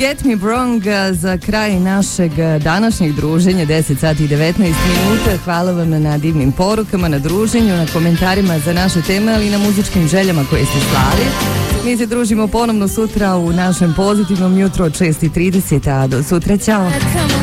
Get Me Wrong za kraj našeg današnjeg druženja, 10 sati i 19 minuta. Hvala vam na divnim porukama, na druženju, na komentarima za naše teme, ali i na muzičkim željama koje ste slali. Mi se družimo ponovno sutra u našem pozitivnom jutru od 6:30, a do sutra, ćao.